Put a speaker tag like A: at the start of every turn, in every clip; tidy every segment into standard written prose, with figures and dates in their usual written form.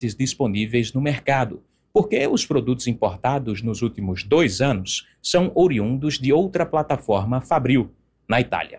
A: disponíveis no mercado, porque os produtos importados nos últimos 2 anos são oriundos de outra plataforma fabril, na Itália.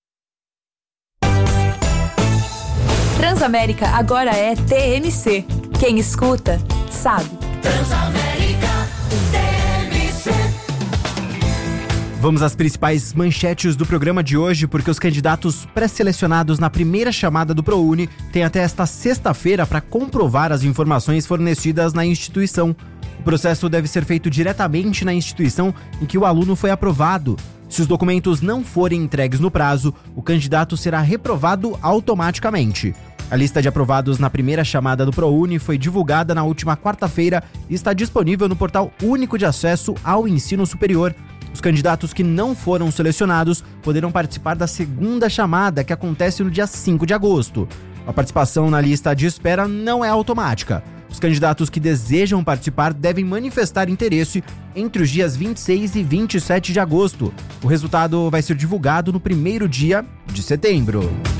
B: Transamérica agora é TMC. Quem escuta, sabe.
C: Transamérica TMC.
D: Vamos às principais manchetes do programa de hoje, porque os candidatos pré-selecionados na primeira chamada do ProUni têm até esta sexta-feira para comprovar as informações fornecidas na instituição. O processo deve ser feito diretamente na instituição em que o aluno foi aprovado. Se os documentos não forem entregues no prazo, o candidato será reprovado automaticamente. A lista de aprovados na primeira chamada do ProUni foi divulgada na última quarta-feira e está disponível no Portal Único de Acesso ao Ensino Superior. Os candidatos que não foram selecionados poderão participar da segunda chamada, que acontece no dia 5 de agosto. A participação na lista de espera não é automática. Os candidatos que desejam participar devem manifestar interesse entre os dias 26 e 27 de agosto. O resultado vai ser divulgado no primeiro dia de setembro.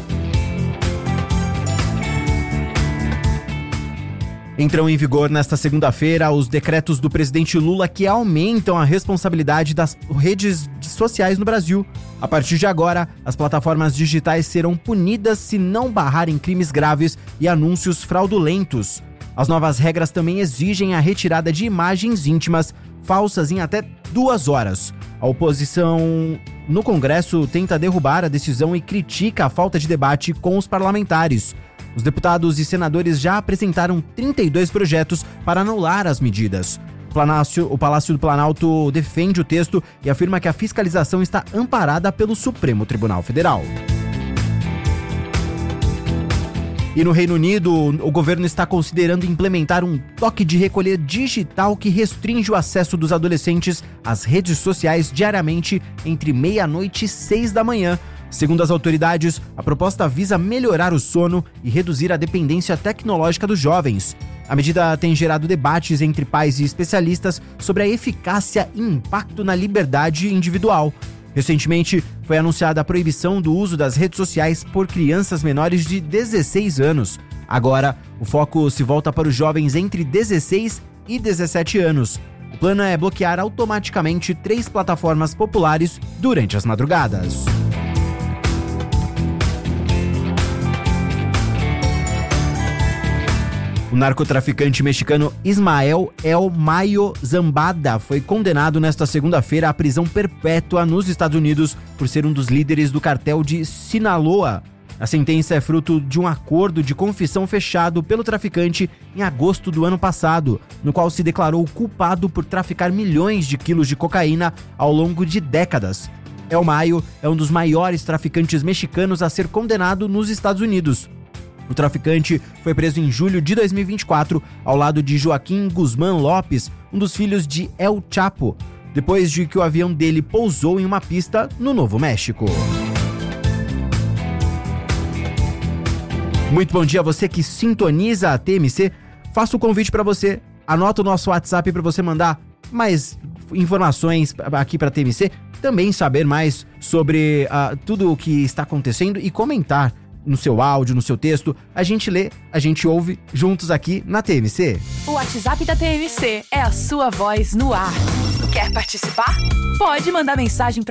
D: Entram em vigor nesta segunda-feira os decretos do presidente Lula que aumentam a responsabilidade das redes sociais no Brasil. A partir de agora, as plataformas digitais serão punidas se não barrarem crimes graves e anúncios fraudulentos. As novas regras também exigem a retirada de imagens íntimas falsas em até 2 horas. A oposição no Congresso tenta derrubar a decisão e critica a falta de debate com os parlamentares. Os deputados e senadores já apresentaram 32 projetos para anular as medidas. O Palácio do Planalto defende o texto e afirma que a fiscalização está amparada pelo Supremo Tribunal Federal. E no Reino Unido, o governo está considerando implementar um toque de recolher digital que restringe o acesso dos adolescentes às redes sociais diariamente entre meia-noite e 6 da manhã. Segundo as autoridades, a proposta visa melhorar o sono e reduzir a dependência tecnológica dos jovens. A medida tem gerado debates entre pais e especialistas sobre a eficácia e impacto na liberdade individual. Recentemente, foi anunciada a proibição do uso das redes sociais por crianças menores de 16 anos. Agora, o foco se volta para os jovens entre 16 e 17 anos. O plano é bloquear automaticamente 3 plataformas populares durante as madrugadas. O narcotraficante mexicano Ismael El Mayo Zambada foi condenado nesta segunda-feira à prisão perpétua nos Estados Unidos por ser um dos líderes do cartel de Sinaloa. A sentença é fruto de um acordo de confissão fechado pelo traficante em agosto do ano passado, no qual se declarou culpado por traficar milhões de quilos de cocaína ao longo de décadas. El Mayo é um dos maiores traficantes mexicanos a ser condenado nos Estados Unidos. O traficante foi preso em julho de 2024, ao lado de Joaquim Guzmán Lopes, um dos filhos de El Chapo, depois de que o avião dele pousou em uma pista no Novo México. Muito bom dia a você que sintoniza a TMC. Faço o convite para você, anota o nosso WhatsApp para você mandar mais informações aqui para a TMC, também saber mais sobre tudo o que está acontecendo e comentar no seu áudio, no seu texto. A gente lê, a gente ouve juntos aqui na TMC.
B: O WhatsApp da TMC é a sua voz no ar. Quer participar? Pode mandar mensagem para